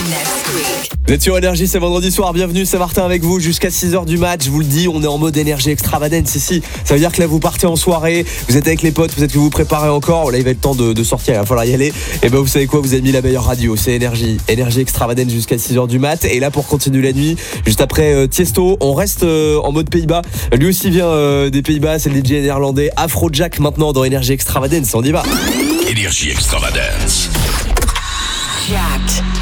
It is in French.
Vous êtes sur Énergie, c'est vendredi soir, bienvenue, c'est Martin avec vous jusqu'à 6h du match. Je vous le dis, on est en mode énergie extravagance ici. Ça veut dire que là vous partez en soirée, vous êtes avec les potes, peut-être que vous vous préparez encore. Là il va être temps de sortir, il va falloir y aller. Et ben vous savez quoi, vous avez mis la meilleure radio, c'est Énergie extravagance jusqu'à 6h du mat. Et là pour continuer la nuit, juste après Tiesto, on reste en mode Pays-Bas. Lui aussi vient des Pays-Bas, c'est le DJ néerlandais Afrojack maintenant dans Énergie extravagance, on y va. Énergie extravagance. Jacked.